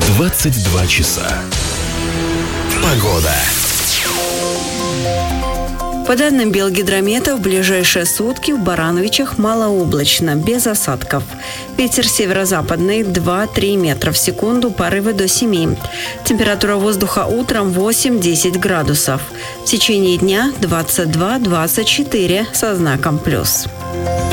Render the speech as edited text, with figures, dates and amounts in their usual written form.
22 часа. Погода. По данным Белгидромета, в ближайшие сутки в Барановичах малооблачно, без осадков. Ветер северо-западный 2-3 метра в секунду, порывы до 7. Температура воздуха утром 8-10 градусов. В течение дня 22-24 со знаком плюс.